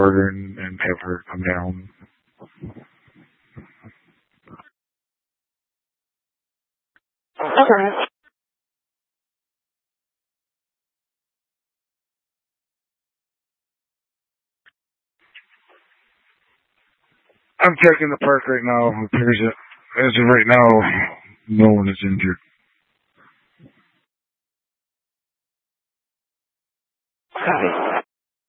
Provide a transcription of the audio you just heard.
her and have her come down. Okay. I'm checking the park right now. It appears that as of right now, no one is injured. Copy.